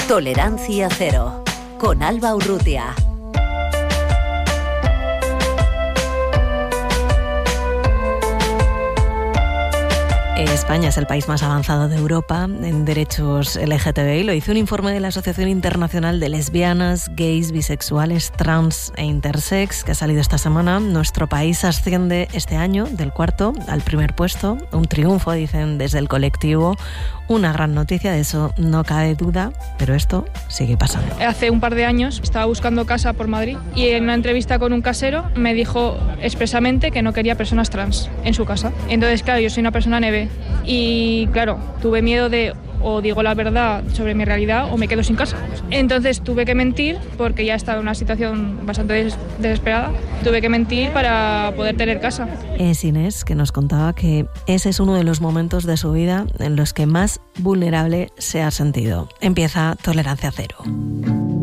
Tolerancia cero, con Alba Urrutia. España es el país más avanzado de Europa en derechos LGTBI. Lo hizo un informe de la Asociación Internacional de Lesbianas, Gays, Bisexuales, Trans e Intersex, que ha salido esta semana. Nuestro país asciende este año del 4º al 1er puesto. Un triunfo, dicen desde el colectivo. Una gran noticia, de eso no cabe duda, pero esto sigue pasando. Hace un par de años estaba buscando casa por Madrid y en una entrevista con un casero me dijo expresamente que no quería personas trans en su casa. Entonces, claro, yo soy una persona NB y, claro, tuve miedo de o digo la verdad sobre mi realidad o me quedo sin casa. Entonces tuve que mentir porque ya estaba en una situación bastante desesperada. Tuve que mentir para poder tener casa. Es Inés, que nos contaba que ese es uno de los momentos de su vida en los que más vulnerable se ha sentido. Empieza Tolerancia Cero.